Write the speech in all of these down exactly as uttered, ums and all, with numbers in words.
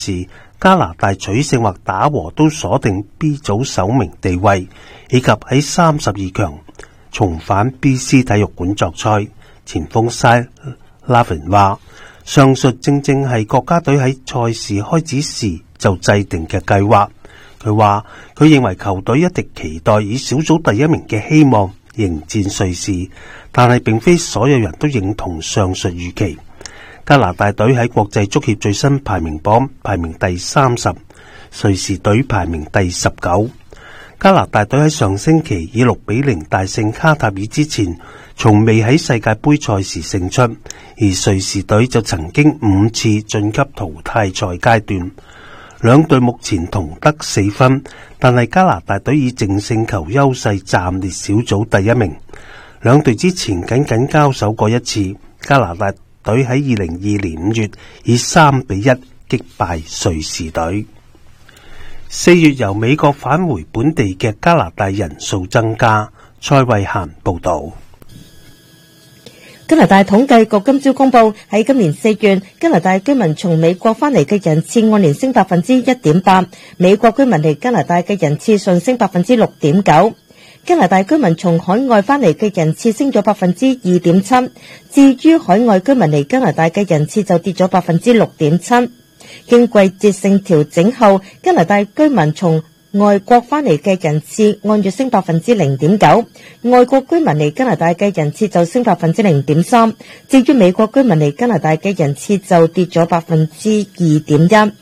時，加拿大取勝或打和都鎖定 B 組首名地位，以及喺三十二強重返 B C 體育館作賽。前鋒塞拉文話：上述正正係國家隊喺賽事開始時就制定嘅計劃。佢話佢認為球隊一直期待以小組第一名嘅希望迎戰瑞士，但係並非所有人都認同上述預期。加拿大隊喺國際足協最新排名榜排名第三十，瑞士隊排名第十九。加拿大隊喺上星期以六比零大勝卡塔爾之前，從未喺世界盃賽事勝出，而瑞士隊就曾經五次晉級淘汰賽階段。兩隊目前同得四分，但係加拿大隊以淨勝球優勢暫列小組第一名。兩隊之前僅僅交手過一次，加拿大隊喺二零二二年五月以三比一擊敗瑞士隊。四月由美國返回本地嘅加拿大人數增加。蔡慧嫻報道。 加拿大統計局今朝公布，喺今年四月，加拿大居民從美國返嚟嘅人次按年升百分之一點八，美國居民嚟加拿大嘅人次上升百分之六點九。加拿大居民從海外返嚟嘅人次升咗百分之二點七，至於海外居民嚟加拿大嘅人次就跌咗百分之六點七。經季節性調整後，加拿大居民從外國返嚟嘅人次按月升百分之零點九，外國居民嚟加拿大嘅人次就升百分之零點三，至於美國居民嚟加拿大嘅人次就跌咗百分之二點一。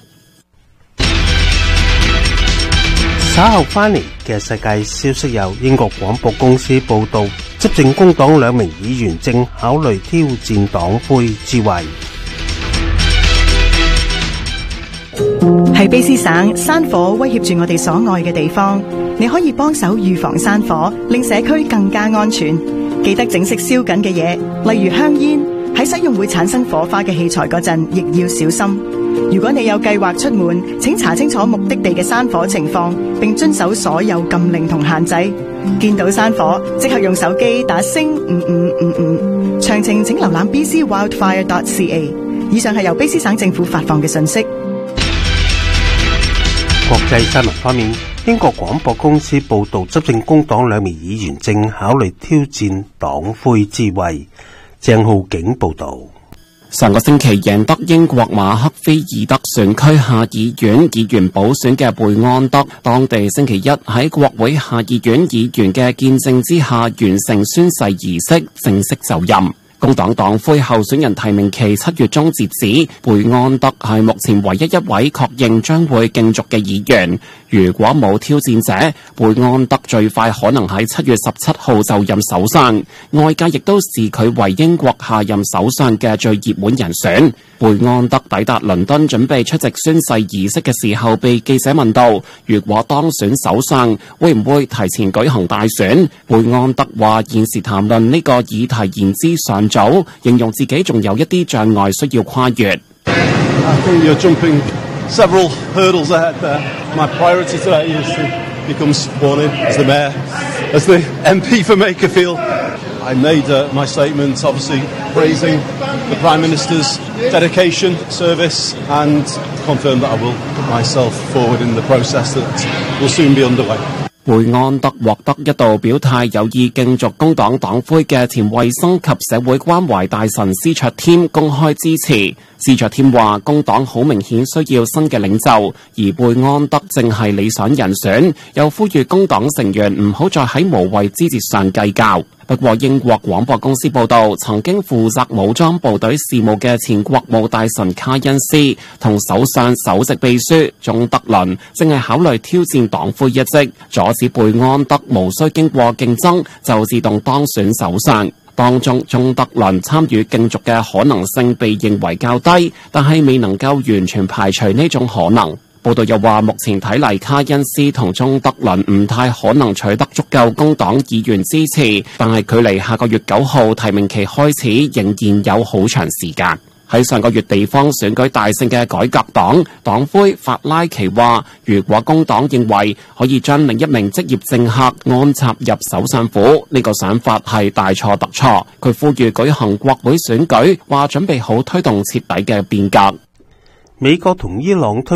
稍後翻嚟嘅世界消息有英國廣播公司報道，執政工黨兩名議員正考慮挑戰黨魁之位。 喺卑詩省，山火威脅住我哋所愛嘅地方，你可以幫手預防山火，令社區更加安全。記得整熄燒緊嘅嘢，例如香煙。喺使用會產生火花嘅器材嗰陣，亦要小心。如果你有計劃出門，請查清楚目的地嘅山火情況，並遵守所有禁令同限制。見到山火，即刻用手機打星五五五五。詳情請瀏覽 b c wildfire dot c a。以上係由卑詩省政府發放嘅信息。 國際新聞方面，英國廣播公司報道，執政工黨兩名議員正考慮挑戰黨魁之位。鄭浩景報道。 上個星期贏得英國馬克菲爾德選區下議院議員補選嘅貝安德，當地星期一喺國會下議院議員嘅見證之下完成宣誓儀式，正式就任。工黨黨魁候選人提名期七月中截止，貝安德係目前唯一一位確認將會競逐嘅議員。如果冇挑戰者，貝安德最快可能喺七月十七號就任首相。外界亦都視佢為英國下任首相嘅最熱門人選。貝安德抵達倫敦準備出席宣誓儀式嘅時候，被記者問到，如果當選首相，會唔會提前舉行大選？貝安德話現時談論呢個議題言之尚早，形容自己仲有一啲障礙需要跨越。 Several hurdles ahead there. My priority today is to become sworn in as the mayor, as the M P for Makerfield. I made uh, my statement obviously praising the Prime Minister's dedication, service, and confirmed that I will put myself forward in the process that will soon be underway. 貝安德獲得一度表態有意競逐工黨黨魁嘅前衛生及社會關懷大臣施卓添公開支持。施卓添話工黨好明顯需要新嘅領袖，而貝安德正係理想人選，又呼籲工黨成員唔好再喺無謂枝節上計較。不過英國廣播公司報道，曾經負責武裝部隊事務嘅前國務大臣卡恩斯同首相首席秘書鍾德倫正係考慮挑戰黨魁一職，阻止貝安德無需經過競爭就自動當選首相。當中鍾德倫參與競逐嘅可能性被認為較低，但係未能夠完全排除呢種可能。報道又話，目前睇嚟卡恩斯同鍾德倫唔太可能取得足夠工黨議員支持，但係距離下個月九號提名期開始仍然有好長時間。喺上個月地方選舉大勝嘅改革黨黨魁法拉奇話，如果工黨認為可以將另一名職業政客安插入首相府，呢個想法係大錯特錯。佢呼籲舉行國會選舉，話準備好推動徹底嘅變革。 美國同伊朗推